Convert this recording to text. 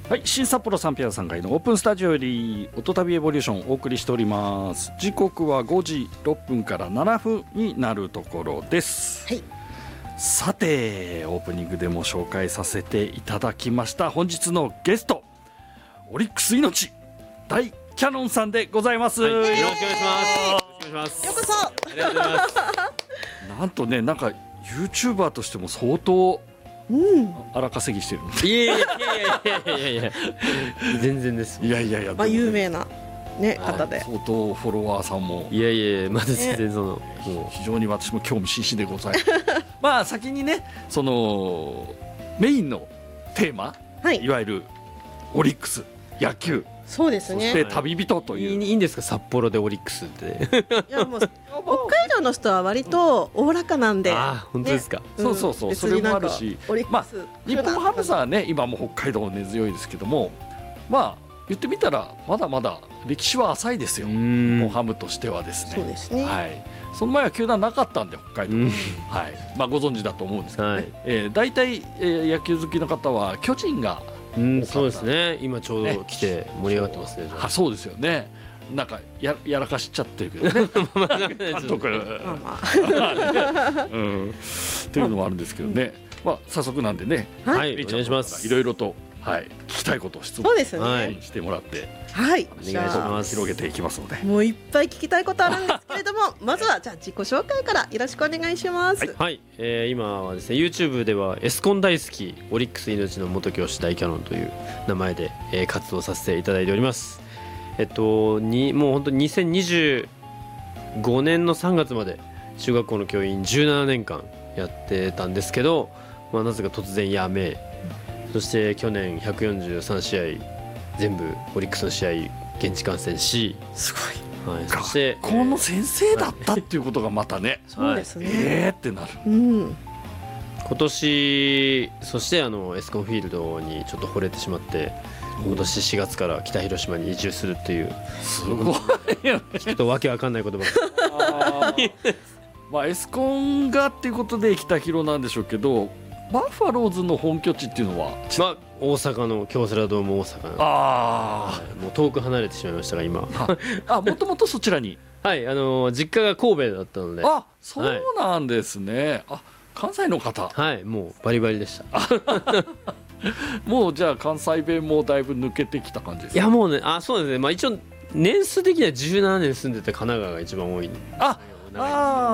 はい、新札幌サンピア3階のオープンスタジオより音旅エボリューションをお送りしております。時刻は5時6分から7分になるところです、はい、さてオープニングでも紹介させていただきました本日のゲスト、オリックス命大キャノンさんでございます、はい、よろしくお願いします。 ようこそ。ありがとうございます。 なんとね、なんか YouTuber としても相当荒稼ぎしてるんで。 いや全然です。 いや、 まあ有名なね方で相当フォロワーさんもいやまだ全然その、もう非常に私も興味津々でございますまあ先にね、そのメインのテーマ、はい、いわゆるオリックス野球、 そうですね、 そして旅人という、 いいんですか、札幌でオリックスっていやもう北海道の人は割とおおらかなんで、 あ、本当ですか、 ね、そう、それもあるし、まあ、日本ハムさんはね今も北海道根強いですけども、まあ言ってみたらまだまだ歴史は浅いですよ、日本ハムとしてはですね。 そうですね、 はい、その前は球団なかったんで北海道、はい、まあ、ご存知だと思うんですけどね、はい、大体、野球好きの方は巨人がそうですね、今ちょうど来て盛り上がってますね。 そうですよね、なんか やらかしちゃってるけどね監督っていうのもあるんですけどね、まあ、早速なんでね、 はい、お願いします。 いろいろと、はい、聞きたいことを質問してもらって、 はい、 お願いします。 広げていきますので、 もういっぱい聞きたいことあるんですけれどもまずはじゃあ自己紹介からよろしくお願いします。 はい、今はですね YouTube ではエスコン大好きオリックス命の元教師大キャノンという名前で、活動させていただいております。もう本当に2025年の3月まで中学校の教員17年間やってたんですけど、まあ、なぜか突然辞め、そして去年143試合全部オリックスの試合現地観戦し、 すごい、はい、 そして学校の先生だったっていうことがまたね、 そうですね、 ってなる、 今年そしてエスコンフィールドにちょっと惚れてしまって、今年4月から北広島に移住するっていう、 すごい聞くとわけわかんない言葉まあエスコンがっていうことで北広なんでしょうけど、バファローズの本拠地っていうのは、 まあ、大阪の京セラドーム大阪、もう遠く離れてしまいましたが今もともとそちらにはい実家が神戸だったので。 あ、そうなんですね、はい、関西の方、 はい、もうバリバリでしたもうじゃあ関西弁もだいぶ抜けてきた感じですか。 いやもうね、そうですね、まあ一応年数的には17年住んでて神奈川が一番多い。